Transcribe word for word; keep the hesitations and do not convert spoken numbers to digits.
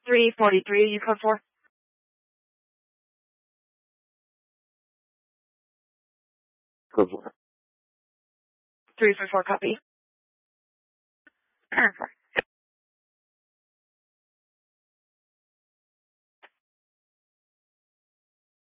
three forty-three, you code four? Code four. three forty-four, copy. Alright, four.